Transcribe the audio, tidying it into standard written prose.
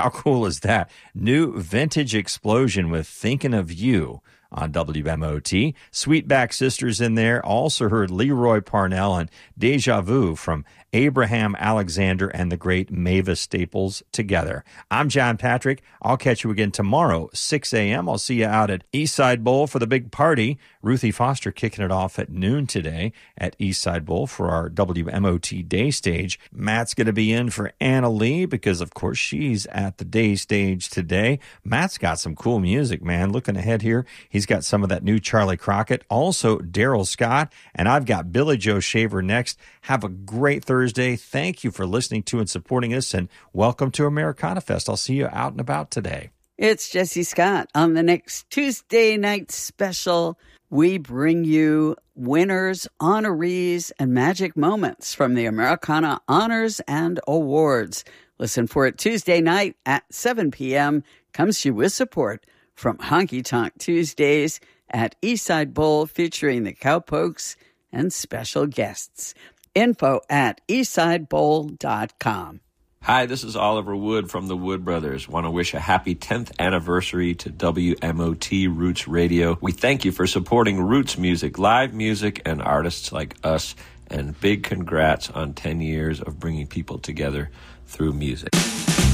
How cool is that? New Vintage Explosion with Thinking of You on WMOT. Sweetback Sisters in there. Also heard Leroy Parnell and Deja Vu from Abraham Alexander and the great Mavis Staples together. I'm John Patrick. I'll catch you again tomorrow, 6 a.m. I'll see you out at Eastside Bowl for the big party. Ruthie Foster kicking it off at noon today at Eastside Bowl for our WMOT day stage. Matt's going to be in for Anna Lee because, of course, she's at the day stage today. Matt's got some cool music, man. Looking ahead here, he's got some of that new Charlie Crockett. Also, Daryl Scott. And I've got Billy Joe Shaver next. Have a great Thursday. Thank you for listening to and supporting us, and welcome to Americana Fest. I'll see you out and about today. It's Jesse Scott. On the next Tuesday night special, we bring you winners, honorees, and magic moments from the Americana Honors and Awards. Listen for it Tuesday night at 7 p.m. Comes to you with support from Honky Tonk Tuesdays at Eastside Bowl, featuring the Cowpokes and special guests. Info at eastsidebowl.com. Hi, this is Oliver Wood from the Wood Brothers. Want to wish a happy 10th anniversary to WMOT Roots Radio. We thank you for supporting Roots music, live music, and artists like us. And big congrats on 10 years of bringing people together through music.